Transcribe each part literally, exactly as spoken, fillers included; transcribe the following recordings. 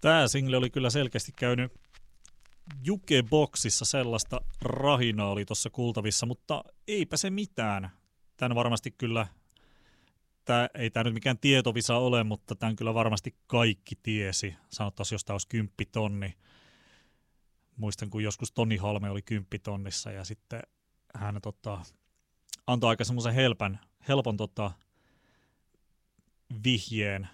Tämä single oli kyllä selkeästi käynyt Jukeboxissa, sellaista rahinaa oli tuossa kuultavissa, mutta eipä se mitään. Tän varmasti kyllä, tää, ei tämä nyt mikään tietovisa ole, mutta tämän kyllä varmasti kaikki tiesi. Sanottaisiin, jos tämä olisi kymppitonni. Muistan, kun joskus Toni Halme oli kymppitonnissa ja sitten hän tota, antoi aika semmoisen helpän, helpon tota, vihjeen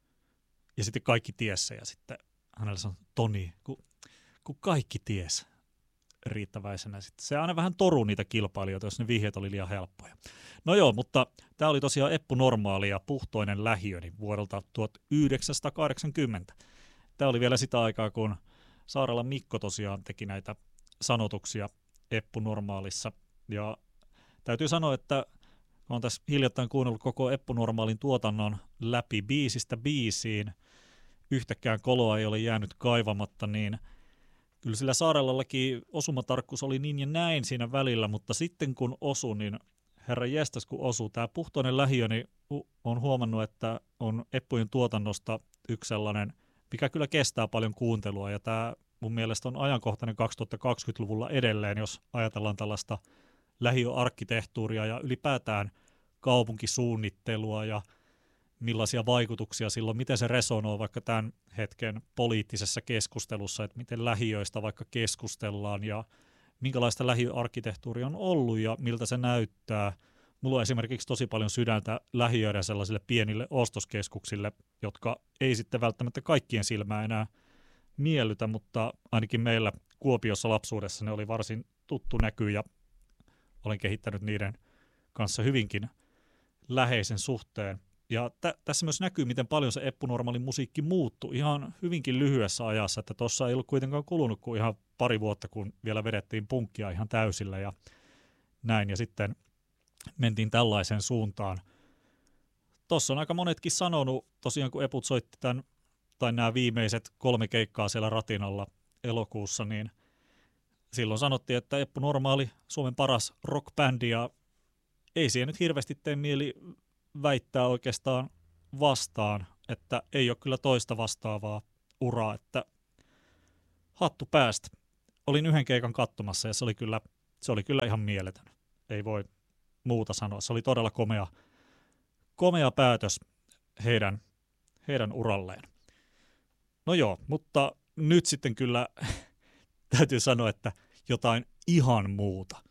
ja sitten kaikki tiesi se ja sitten hänellä sanoi, Toni, kun, kun kaikki ties riittäväisenä. Sitten se aina vähän toru niitä kilpailijoita, jos ne vihjeet oli liian helppoja. No joo, mutta tämä oli tosiaan Eppu Normaali ja Puhtoinen lähiöni vuodelta tuhatyhdeksänsataakahdeksankymmentä. Tämä oli vielä sitä aikaa, kun Saaralan Mikko tosiaan teki näitä sanotuksia Eppu Normaalissa. Ja täytyy sanoa, että olen tässä hiljattain kuunnellut koko Eppu Normaalin tuotannon läpi biisistä biisiin. Yhtäkään koloa ei ole jäänyt kaivamatta, niin kyllä sillä Saarelallakin osumatarkkuus oli niin ja näin siinä välillä, mutta sitten kun osui, niin herra jestas kun osui. Tämä Puhtoinen lähiö, niin on huomannut, että on Eppujen tuotannosta yksi sellainen, mikä kyllä kestää paljon kuuntelua, ja tämä mun mielestä on ajankohtainen kaksituhattakaksikymmentäluvulla edelleen, jos ajatellaan tällaista lähiöarkkitehtuuria ja ylipäätään kaupunkisuunnittelua ja millaisia vaikutuksia silloin, miten se resonoi vaikka tämän hetken poliittisessa keskustelussa, että miten lähiöistä vaikka keskustellaan ja minkälaista lähiöarkkitehtuuria on ollut ja miltä se näyttää. Mulla on esimerkiksi tosi paljon sydäntä lähiöiden sellaisille pienille ostoskeskuksille, jotka ei sitten välttämättä kaikkien silmää enää miellytä, mutta ainakin meillä Kuopiossa lapsuudessa ne oli varsin tuttu näky ja olen kehittänyt niiden kanssa hyvinkin läheisen suhteen. Ja tä- tässä myös näkyy, miten paljon se Eppu Normaalin musiikki muuttui ihan hyvinkin lyhyessä ajassa, että tuossa ei ollut kuitenkaan kulunut kuin ihan pari vuotta, kun vielä vedettiin punkkia ihan täysillä ja näin, ja sitten mentiin tällaiseen suuntaan. Tuossa on aika monetkin sanonut, tosiaan kun Eput soitti tämän, tai nämä viimeiset kolme keikkaa siellä Ratinalla elokuussa, niin silloin sanottiin, että Eppu Normaali Suomen paras rockbändi, ja ei siihen nyt hirveästi tee mieli väittää oikeastaan vastaan, että ei ole kyllä toista vastaavaa uraa, että hattu päästä. Olin yhden keikan katsomassa ja se oli kyllä, se oli kyllä ihan mieletön. Ei voi muuta sanoa. Se oli todella komea, komea päätös heidän, heidän uralleen. No joo, mutta nyt sitten kyllä täytyy sanoa, että jotain ihan muuta.